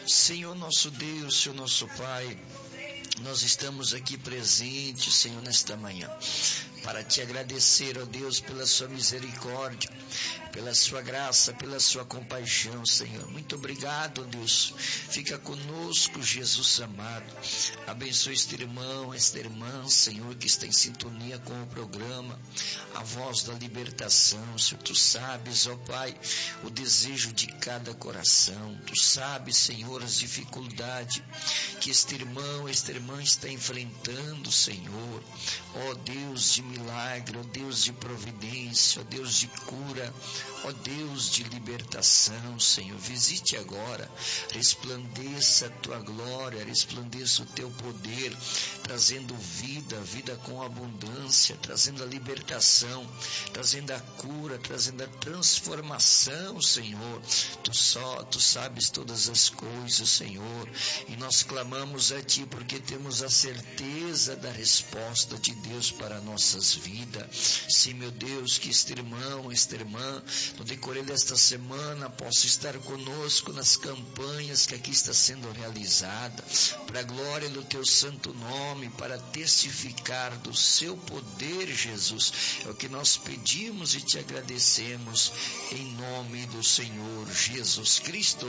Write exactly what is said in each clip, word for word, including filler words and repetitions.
Senhor nosso Deus, Senhor nosso Pai, nós estamos aqui presentes, Senhor, nesta manhã, para te agradecer, ó Deus, pela sua misericórdia, pela sua graça, pela sua compaixão, Senhor. Muito obrigado, ó Deus. Fica conosco, Jesus amado. Abençoe este irmão, esta irmã, Senhor, que está em sintonia com o programa A Voz da Libertação. Senhor, tu sabes, ó Pai, o desejo de cada coração. Tu sabes, Senhor, as dificuldades que este irmão, esta irmã está enfrentando, Senhor. Ó Deus de milagre, ó Deus de providência, ó Deus de cura, ó Deus de libertação, Senhor. Visite agora, resplandeça a tua glória, resplandeça o teu poder, trazendo vida, vida com abundância, trazendo a libertação, trazendo a cura, trazendo a transformação, Senhor. Tu só, tu sabes todas as coisas, Senhor, e nós clamamos a ti porque temos a certeza da resposta de Deus para nossas vidas. Sim, meu Deus, que este irmão, esta irmã, no decorrer desta semana, possa estar conosco nas campanhas que aqui está sendo realizada, para a glória do teu santo nome, para testificar do seu poder, Jesus. É o que nós pedimos e te agradecemos, em nome do Senhor Jesus Cristo.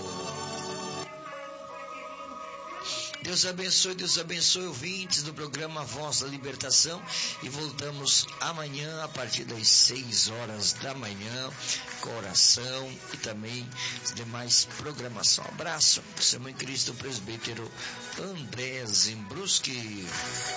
Deus abençoe, Deus abençoe ouvintes do programa Voz da Libertação, e voltamos amanhã a partir das seis horas da manhã, com oração e também demais programação. Abraço, seu irmão em Cristo, o presbítero André Zimbruski.